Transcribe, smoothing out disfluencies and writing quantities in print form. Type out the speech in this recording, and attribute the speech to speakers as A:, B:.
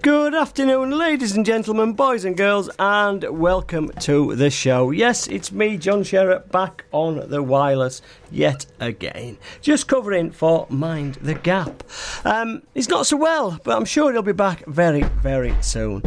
A: Good afternoon, ladies and gentlemen, boys and girls, and welcome to the show. Yes, it's me, John Sherratt, back on the wireless yet again. Just covering for Mind the Gap. He's not so well, but I'm sure he'll be back very, very soon.